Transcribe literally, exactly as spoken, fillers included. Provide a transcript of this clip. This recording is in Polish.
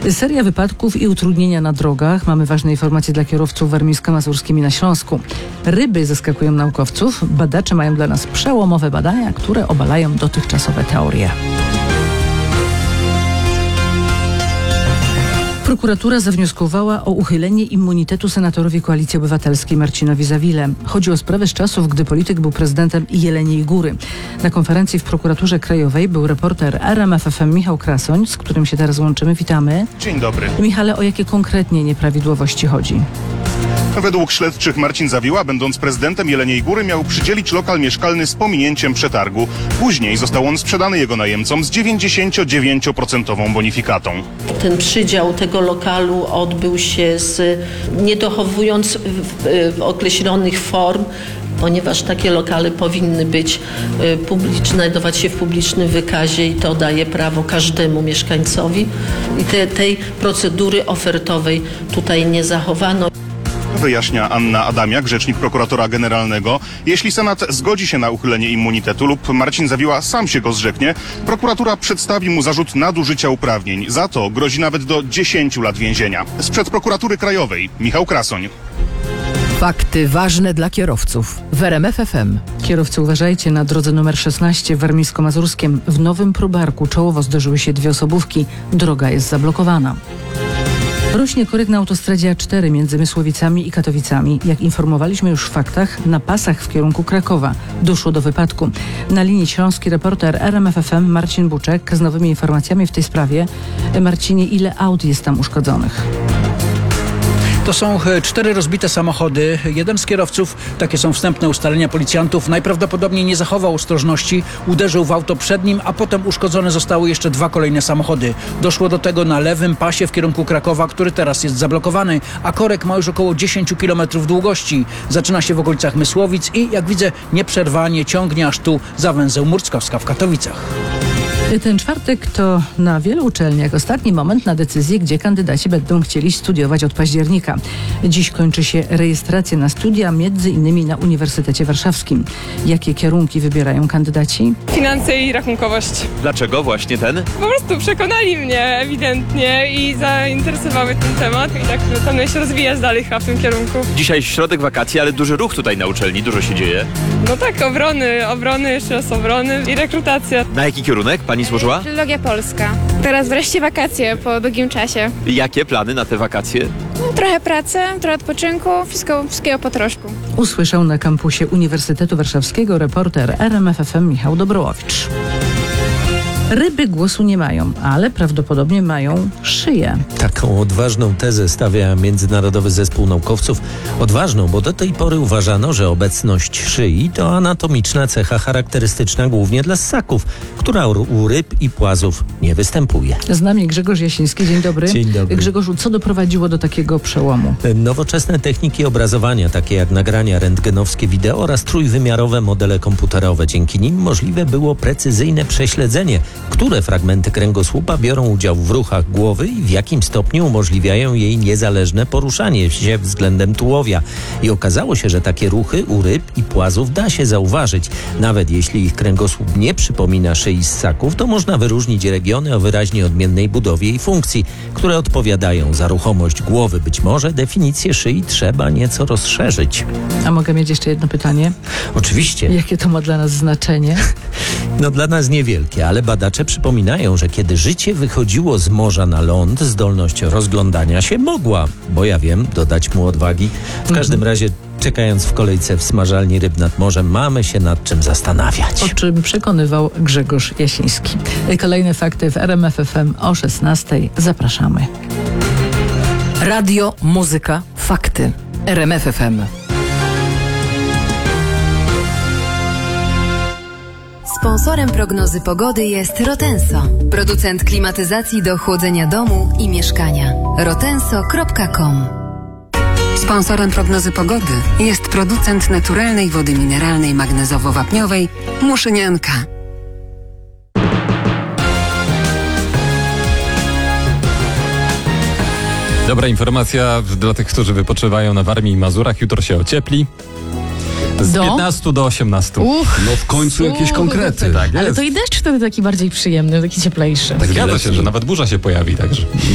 Seria wypadków i utrudnienia na drogach. Mamy ważne informacje dla kierowców warmińsko-mazurskim i na Śląsku. Ryby zaskakują naukowców. Badacze mają dla nas przełomowe badania, które obalają dotychczasowe teorie. Prokuratura zawnioskowała o uchylenie immunitetu senatorowi Koalicji Obywatelskiej Marcinowi Zawile. Chodzi o sprawę z czasów, gdy polityk był prezydentem Jeleniej Góry. Na konferencji w Prokuraturze Krajowej był reporter R M F F M Michał Krasoń, z którym się teraz łączymy. Witamy. Dzień dobry. Michale, o jakie konkretnie nieprawidłowości chodzi? Według śledczych Marcin Zawiła, będąc prezydentem Jeleniej Góry, miał przydzielić lokal mieszkalny z pominięciem przetargu. Później został on sprzedany jego najemcom z dziewięćdziesięciodziewięcioprocentową bonifikatą. Ten przydział tego lokalu odbył się z nie dochowując w, w określonych form, ponieważ takie lokale powinny być publiczne, znajdować się w publicznym wykazie i to daje prawo każdemu mieszkańcowi. I te, tej procedury ofertowej tutaj nie zachowano. Wyjaśnia Anna Adamiak, rzecznik prokuratora generalnego. Jeśli Senat zgodzi się na uchylenie immunitetu lub Marcin Zawiła sam się go zrzeknie, prokuratura przedstawi mu zarzut nadużycia uprawnień. Za to grozi nawet do dziesięciu lat więzienia. Sprzed prokuratury krajowej Michał Krasoń. Fakty ważne dla kierowców w R M F F M. Kierowcy, uważajcie, na drodze numer szesnaście w Warmińsko-Mazurskiem w Nowym Próbarku czołowo zderzyły się dwie osobówki. Droga jest zablokowana. Rośnie korek na autostradzie A cztery między Mysłowicami i Katowicami. Jak informowaliśmy już w faktach, na pasach w kierunku Krakowa doszło do wypadku. Na linii śląskiej reporter R M F F M Marcin Buczek z nowymi informacjami w tej sprawie. Marcinie, ile aut jest tam uszkodzonych? To są cztery rozbite samochody. Jeden z kierowców, takie są wstępne ustalenia policjantów, najprawdopodobniej nie zachował ostrożności, uderzył w auto przed nim, a potem uszkodzone zostały jeszcze dwa kolejne samochody. Doszło do tego na lewym pasie w kierunku Krakowa, który teraz jest zablokowany, a korek ma już około dziesięć kilometrów długości. Zaczyna się w okolicach Mysłowic i, jak widzę, nieprzerwanie ciągnie aż tu za węzeł Murckowska w Katowicach. Ten czwartek to na wielu uczelniach ostatni moment na decyzję, gdzie kandydaci będą chcieli studiować od października. Dziś kończy się rejestracja na studia, między innymi na Uniwersytecie Warszawskim. Jakie kierunki wybierają kandydaci? Finanse i rachunkowość. Dlaczego właśnie ten? Po prostu przekonali mnie ewidentnie i zainteresowały ten temat i tak planuję się rozwijać dalej chyba w tym kierunku. Dzisiaj środek wakacji, ale duży ruch tutaj na uczelni, dużo się dzieje. No tak, obrony, obrony, jeszcze raz obrony i rekrutacja. Na jaki kierunek pani złożyła? Filologia polska. Teraz wreszcie wakacje po długim czasie. Jakie plany na te wakacje? No, trochę pracy, trochę odpoczynku, wszystko, wszystkiego po troszku. Usłyszał na kampusie Uniwersytetu Warszawskiego reporter R M F F M Michał Dobrołowicz. Ryby głosu nie mają, ale prawdopodobnie mają szyję. Taką odważną tezę stawia Międzynarodowy Zespół Naukowców. Odważną, bo do tej pory uważano, że obecność szyi to anatomiczna cecha charakterystyczna głównie dla ssaków, która u ryb i płazów nie występuje. Z nami Grzegorz Jasiński. Dzień dobry. Dzień dobry. Grzegorzu, co doprowadziło do takiego przełomu? Nowoczesne techniki obrazowania, takie jak nagrania rentgenowskie wideo oraz trójwymiarowe modele komputerowe. Dzięki nim możliwe było precyzyjne prześledzenie, które fragmenty kręgosłupa biorą udział w ruchach głowy i w jakim stopniu umożliwiają jej niezależne poruszanie się względem tułowia. I okazało się, że takie ruchy u ryb i płazów da się zauważyć. Nawet jeśli ich kręgosłup nie przypomina szyi ssaków, to można wyróżnić regiony o wyraźnie odmiennej budowie i funkcji, które odpowiadają za ruchomość głowy. Być może definicję szyi trzeba nieco rozszerzyć. A mogę mieć jeszcze jedno pytanie? Oczywiście. Jakie to ma dla nas znaczenie? No dla nas niewielkie, ale badacze przypominają, że kiedy życie wychodziło z morza na ląd, zdolność rozglądania się mogła, bo ja wiem, dodać mu odwagi. W każdym razie, czekając w kolejce w smażalni ryb nad morzem, mamy się nad czym zastanawiać. O czym przekonywał Grzegorz Jasiński. Kolejne fakty w R M F F M o szesnastej. Zapraszamy. Radio, muzyka, fakty. R M F F M. Sponsorem prognozy pogody jest Rotenso, producent klimatyzacji do chłodzenia domu i mieszkania. rotenso kropka com. Sponsorem prognozy pogody jest producent naturalnej wody mineralnej magnezowo-wapniowej Muszynianka. Dobra informacja dla tych, którzy wypoczywają na Warmii i Mazurach. Jutro się ociepli. Z do? piętnastu do osiemnastu. Uch, no w końcu jakieś konkrety. Tak ale jest. to i deszcz wtedy taki bardziej przyjemny, taki cieplejszy. Tak zgadza się, że nawet burza się pojawi, także